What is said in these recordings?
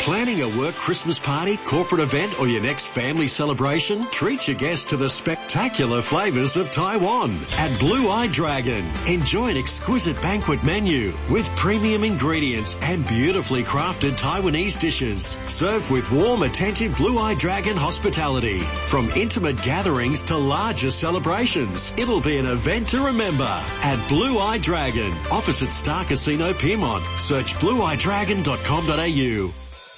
Planning a work Christmas party, corporate event, or your next family celebration? Treat your guests to the spectacular flavours of Taiwan at Blue Eye Dragon. Enjoy an exquisite banquet menu with premium ingredients and beautifully crafted Taiwanese dishes, served with warm, attentive Blue Eye Dragon hospitality. From intimate gatherings to larger celebrations, it'll be an event to remember at Blue Eye Dragon, opposite Star Casino Piermont. Search blueeyedragon.com.au.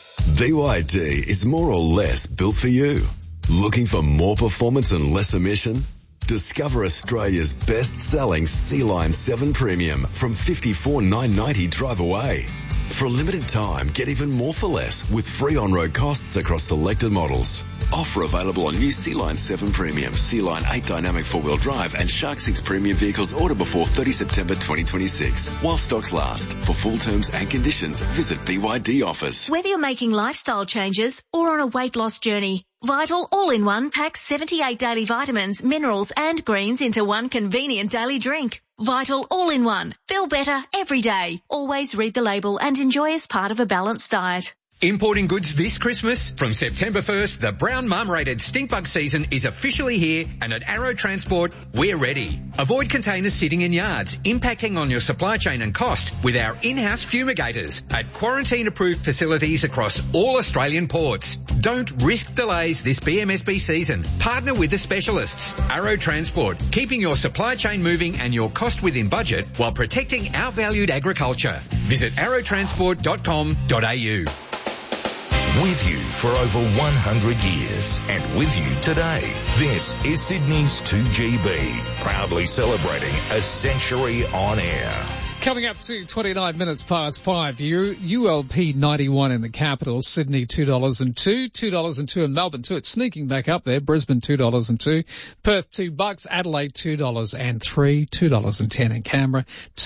BYD is more or less built for you. Looking for more performance and less emission? Discover Australia's best-selling Sea-Line 7 Premium from $54,990 drive away. For a limited time, get even more for less with free on-road costs across selected models. Offer available on new Sea-Line 7 Premium, Sea-Line 8 Dynamic 4-wheel drive and Shark 6 Premium vehicles order before 30 September 2026. While stocks last. For full terms and conditions, visit BYD Office. Whether you're making lifestyle changes or on a weight loss journey, Vital All-in-One packs 78 daily vitamins, minerals and greens into one convenient daily drink. Vital All-in-One. Feel better every day. Always read the label and enjoy as part of a balanced diet. Importing goods this Christmas? From September 1st, the brown mum-rated stinkbug season is officially here, and at Arrow Transport, we're ready. Avoid containers sitting in yards, impacting on your supply chain and cost with our in-house fumigators at quarantine-approved facilities across all Australian ports. Don't risk delays this BMSB season. Partner with the specialists. Arrow Transport, keeping your supply chain moving and your cost within budget while protecting our valued agriculture. Visit arrowtransport.com.au. With you for over 100 years and with you today. This is Sydney's 2GB, proudly celebrating a century on air. Coming up to 29 minutes past 5, ULP 91 in the capital, Sydney $2.02, $2.02 in Melbourne too. It's sneaking back up there. Brisbane $2.02, Perth $2, Adelaide $2.03, $2.10 in Canberra,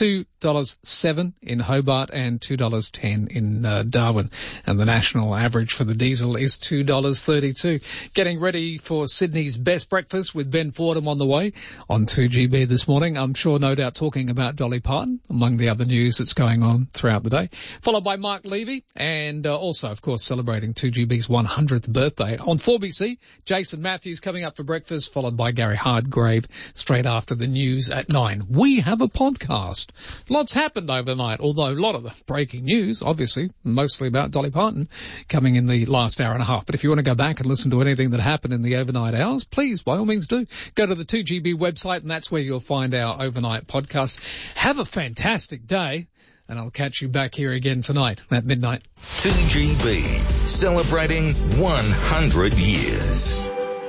$2.07 in Hobart and $2.10 in Darwin. And the national average for the diesel is $2.32. Getting ready for Sydney's best breakfast with Ben Fordham on the way on 2GB this morning. I'm sure no doubt talking about Dolly Parton, among the other news that's going on throughout the day, followed by Mark Levy and also, of course, celebrating 2GB's 100th birthday. On 4BC, Jason Matthews coming up for breakfast, followed by Gary Hardgrave straight after the news at 9. We have a podcast. Lots happened overnight, although a lot of the breaking news, obviously, mostly about Dolly Parton, coming in the last hour and a half. But if you want to go back and listen to anything that happened in the overnight hours, please, by all means do. Go to the 2GB website, and that's where you'll find our overnight podcast. Have a fantastic day, and I'll catch you back here again tonight at midnight. 2GB, celebrating 100 years.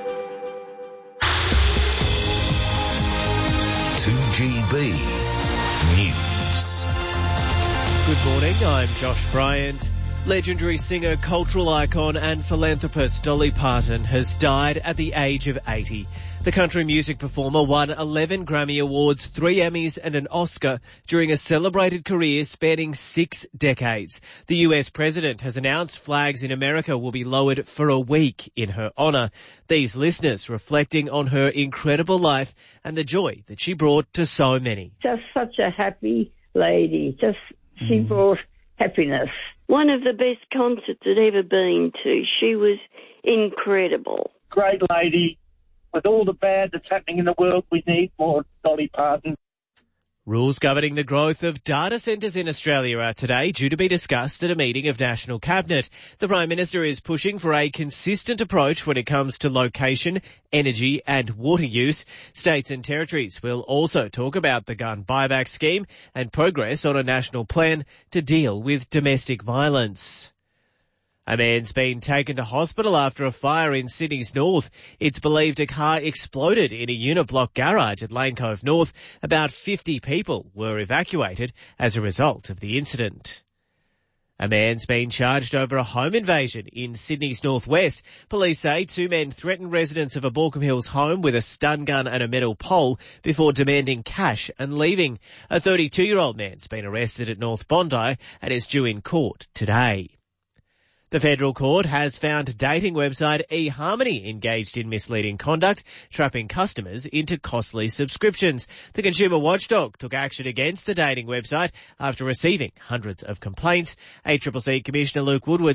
2GB News. Good morning, I'm Josh Bryant. Legendary singer, cultural icon and philanthropist Dolly Parton has died at the age of 80. The country music performer won 11 Grammy Awards, 3 Emmys and an Oscar during a celebrated career spanning 6 decades. The US president has announced flags in America will be lowered for a week in her honour. These listeners reflecting on her incredible life and the joy that she brought to so many. Just such a happy lady. She brought happiness. One of the best concerts I'd ever been to. She was incredible. Great lady. With all the bad that's happening in the world, we need more Dolly Parton. Rules governing the growth of data centres in Australia are today due to be discussed at a meeting of National Cabinet. The Prime Minister is pushing for a consistent approach when it comes to location, energy and water use. States and territories will also talk about the gun buyback scheme and progress on a national plan to deal with domestic violence. A man's been taken to hospital after a fire in Sydney's north. It's believed a car exploded in a unit-block garage at Lane Cove North. About 50 people were evacuated as a result of the incident. A man's been charged over a home invasion in Sydney's northwest. Police say 2 men threatened residents of a Baulkham Hills home with a stun gun and a metal pole before demanding cash and leaving. A 32-year-old man's been arrested at North Bondi and is due in court today. The federal court has found dating website eHarmony engaged in misleading conduct, trapping customers into costly subscriptions. The consumer watchdog took action against the dating website after receiving hundreds of complaints. ACCC Commissioner Luke Woodward